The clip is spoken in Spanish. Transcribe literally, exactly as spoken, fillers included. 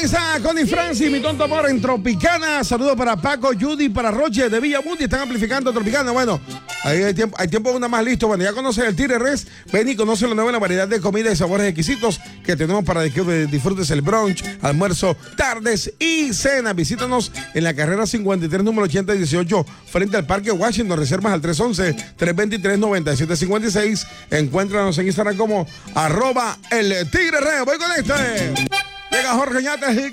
está Connie Francis, mi tonto amor en Tropicana. Saludos para Paco, Judy, para Roche de Villa Mundi. Están amplificando Tropicana. Bueno, ahí hay tiempo, hay tiempo una más listo. Bueno, ya conoces el Tigre Res. Ven y conoce la nueva variedad de comida y sabores exquisitos que tenemos para que disfrutes el brunch, almuerzo, tardes y cenas. Visítanos en la carrera cincuenta y tres, número ochenta dieciocho, frente al Parque Washington. Reservas al tres once, tres veintitrés, noventa y siete cincuenta y seis. Encuéntranos en Instagram como arroba el Tigre Res. Voy con este. Llega Jorge Ñate y